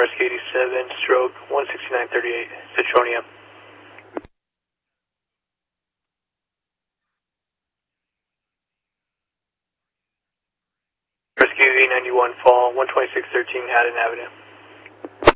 Rescue 87, stroke 16938, Citronia. Rescue E91, fall 12613, Haddon Avenue.